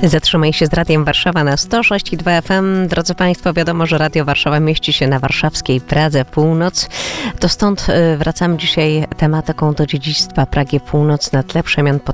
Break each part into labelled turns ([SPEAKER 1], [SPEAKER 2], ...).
[SPEAKER 1] Zatrzymaj się z Radiem Warszawa na 106,2 FM. Drodzy Państwo, wiadomo, że Radio Warszawa mieści się na warszawskiej Pradze Północ. To stąd wracamy dzisiaj tematyką do dziedzictwa Pragi Północ na tle przemian po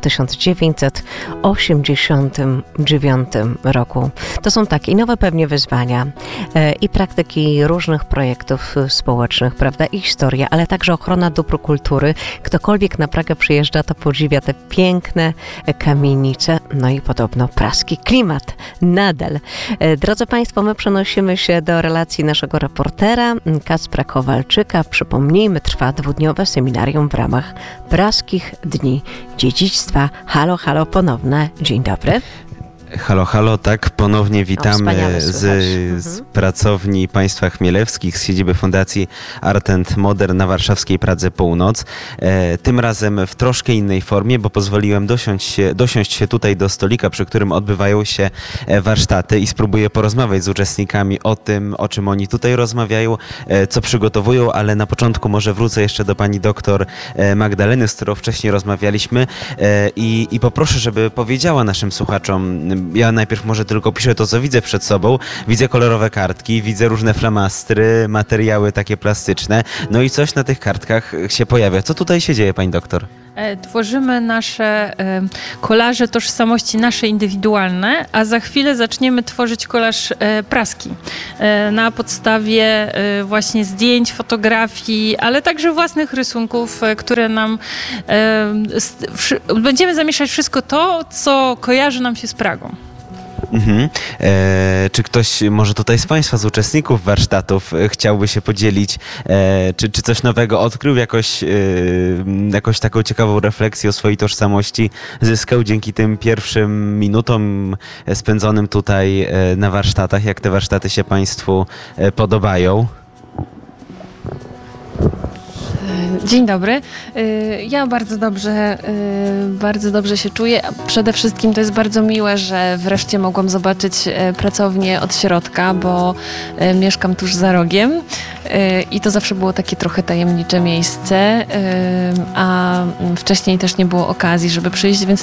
[SPEAKER 1] 1989 roku. To są takie nowe pewnie wyzwania i praktyki różnych projektów społecznych, prawda, i historia, ale także ochrona dóbr kultury. Ktokolwiek na Pragę przyjeżdża, to podziwia te piękne kamienice, no i podobno praski klimat nadal. Drodzy Państwo, my przenosimy się do relacji naszego reportera Kacpra Kowalczyka. Przypomnijmy, trwa dwudniowe seminarium w ramach Praskich Dni Dziedzictwa. Halo, halo, ponowne. Dzień dobry.
[SPEAKER 2] Halo, halo, tak, ponownie witamy z pracowni państwa chmielewskich, z siedziby Fundacji Art and Modern na warszawskiej Pradze Północ. Tym razem w troszkę innej formie, bo pozwoliłem dosiąść się tutaj do stolika, przy którym odbywają się warsztaty i spróbuję porozmawiać z uczestnikami o tym, o czym oni tutaj rozmawiają, co przygotowują, ale na początku może wrócę jeszcze do pani doktor Magdaleny, z którą wcześniej rozmawialiśmy i poproszę, żeby powiedziała naszym słuchaczom. Ja najpierw może tylko piszę to, co widzę przed sobą. Widzę kolorowe kartki, widzę różne flamastry, materiały takie plastyczne. No i coś na tych kartkach się pojawia. Co tutaj się dzieje, pani doktor?
[SPEAKER 3] Tworzymy nasze kolaże tożsamości, nasze indywidualne, a za chwilę zaczniemy tworzyć kolaż praski na podstawie właśnie zdjęć, fotografii, ale także własnych rysunków, które nam... Będziemy zamieszać wszystko to, co kojarzy nam się z Pragą.
[SPEAKER 2] Czy ktoś może tutaj z Państwa, z uczestników warsztatów chciałby się podzielić, czy coś nowego odkrył, jakąś taką ciekawą refleksję o swojej tożsamości zyskał dzięki tym pierwszym minutom spędzonym tutaj na warsztatach? Jak te warsztaty się Państwu podobają?
[SPEAKER 4] Dzień dobry. Ja bardzo dobrze się czuję. Przede wszystkim to jest bardzo miłe, że wreszcie mogłam zobaczyć pracownię od środka, bo mieszkam tuż za rogiem i to zawsze było takie trochę tajemnicze miejsce, a wcześniej też nie było okazji, żeby przyjść, więc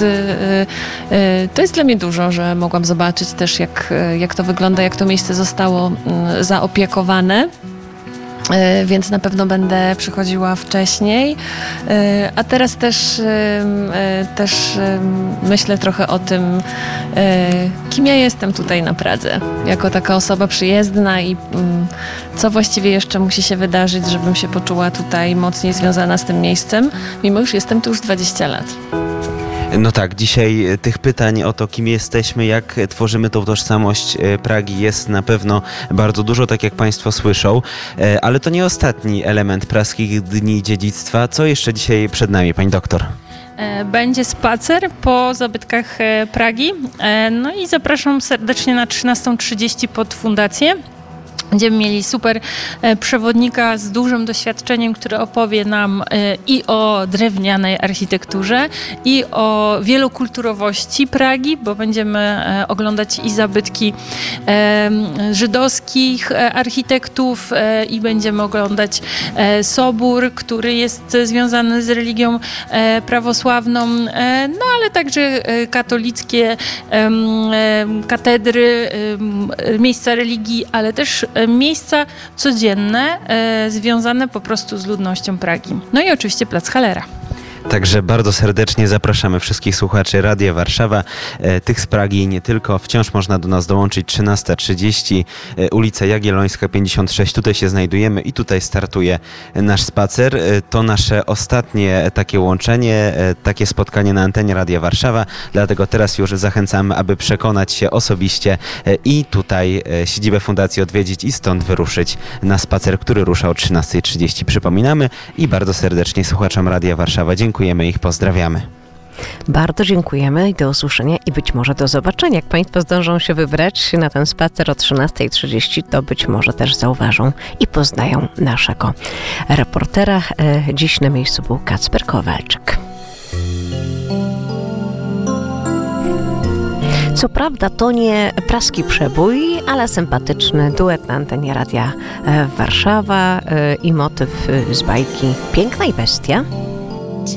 [SPEAKER 4] to jest dla mnie dużo, że mogłam zobaczyć też jak to wygląda, jak to miejsce zostało zaopiekowane. Więc na pewno będę przychodziła wcześniej, a teraz też myślę trochę o tym, kim ja jestem tutaj na Pradze, jako taka osoba przyjezdna i co właściwie jeszcze musi się wydarzyć, żebym się poczuła tutaj mocniej związana z tym miejscem, mimo już jestem tu już 20 lat.
[SPEAKER 2] No tak, dzisiaj tych pytań o to, kim jesteśmy, jak tworzymy tą tożsamość Pragi jest na pewno bardzo dużo, tak jak Państwo słyszą, ale to nie ostatni element Praskich Dni Dziedzictwa. Co jeszcze dzisiaj przed nami, pani doktor?
[SPEAKER 3] Będzie spacer po zabytkach Pragi, no i zapraszam serdecznie na 13:30 pod fundację. Będziemy mieli super przewodnika z dużym doświadczeniem, który opowie nam i o drewnianej architekturze, i o wielokulturowości Pragi, bo będziemy oglądać i zabytki żydowskich architektów i będziemy oglądać sobór, który jest związany z religią prawosławną, no ale także katolickie katedry, miejsca religii, ale też miejsca codzienne związane po prostu z ludnością Pragi. No i oczywiście Plac Hallera.
[SPEAKER 2] Także bardzo serdecznie zapraszamy wszystkich słuchaczy Radia Warszawa, tych z Pragi i nie tylko. Wciąż można do nas dołączyć 13:30, ulica Jagiellońska 56. Tutaj się znajdujemy i tutaj startuje nasz spacer. To nasze ostatnie takie łączenie, takie spotkanie na antenie Radia Warszawa. Dlatego teraz już zachęcamy, aby przekonać się osobiście i tutaj siedzibę fundacji odwiedzić i stąd wyruszyć na spacer, który rusza o 13:30. Przypominamy i bardzo serdecznie słuchaczom Radia Warszawa dziękujemy i ich pozdrawiamy.
[SPEAKER 1] Bardzo dziękujemy i do usłyszenia i być może do zobaczenia. Jak Państwo zdążą się wybrać na ten spacer o 13:30, to być może też zauważą i poznają naszego reportera. Dziś na miejscu był Kacper Kowalczyk. Co prawda to nie praski przebój, ale sympatyczny duet na antenie Radia Warszawa i motyw z bajki Piękna i Bestia.